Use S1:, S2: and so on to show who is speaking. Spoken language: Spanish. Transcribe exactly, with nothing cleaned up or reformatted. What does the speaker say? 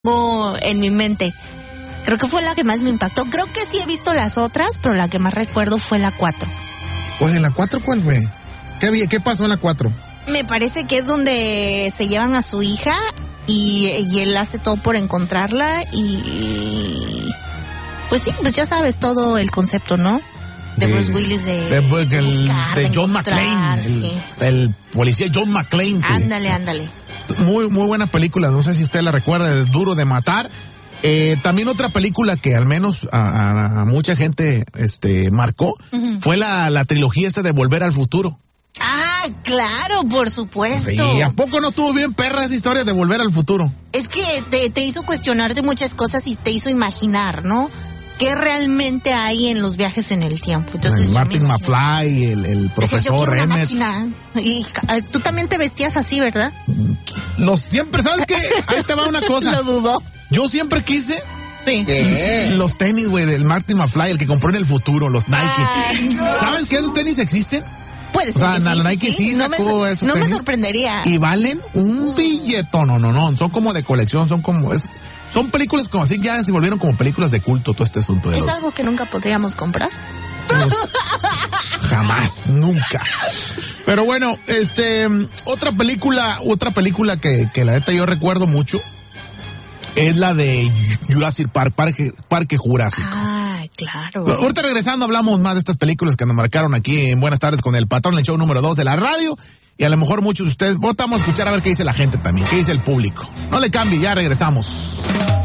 S1: Oh, en mi mente. Creo que fue la que más me impactó. Creo que sí he visto las otras, pero la que más recuerdo fue la cuatro.
S2: Oye, ¿la cuatro cuál fue? ¿Qué, había, qué pasó en la cuatro?
S1: Me parece que es donde se llevan a su hija y, y él hace todo por encontrarla y... Pues sí, pues ya sabes todo el concepto, ¿no? De sí, Bruce Willis de...
S2: De, de, de, buscar, de, de John McClane, el, sí. el policía John McClane.
S1: Ándale, ándale.
S2: Muy, muy buena película, no sé si usted la recuerda, de Duro de Matar. Eh, también otra película que al menos a, a, a mucha gente este marcó uh-huh. fue la, la trilogía esta de Volver al Futuro.
S1: Ah, claro, por supuesto.
S2: ¿Y a poco no tuvo bien perra esa historia de Volver al Futuro?
S1: Es que te, te hizo cuestionarte muchas cosas y te hizo imaginar, ¿no? ¿Qué realmente hay en los viajes en el tiempo? Entonces,
S2: Martin McFly, el, el profesor Emmett.
S1: Y tú también te vestías así, ¿verdad?
S2: Los siempre, ¿sabes qué? Ahí te va una cosa.
S1: Lo dudó.
S2: Yo siempre quise
S1: sí.
S2: ¿Qué? Los tenis, güey, del Martin McFly, el que compró en el futuro, los Nike. Ay, no. ¿Sabes que esos tenis existen?
S1: Puede ser.
S2: O sea,
S1: sí,
S2: Nike sí,
S1: sí
S2: sacó
S1: no me,
S2: esos
S1: No
S2: tenis
S1: me sorprendería.
S2: Y valen un billetón, no, no, no, son como de colección, son como, es, son películas como así, ya se volvieron como películas de culto todo este asunto. De
S1: ¿Es
S2: los,
S1: algo que nunca podríamos comprar?
S2: Los, jamás, nunca. Pero bueno, este, otra película, otra película que, que la neta yo recuerdo mucho es la de Jurassic Park, Parque, Parque Jurásico.
S1: Ah, claro.
S2: Pero ahorita regresando hablamos más de estas películas que nos marcaron aquí en Buenas Tardes con el Patrón, el show número dos de la radio. Y a lo mejor muchos de ustedes votamos a escuchar a ver qué dice la gente también, qué dice el público. No le cambie, ya regresamos.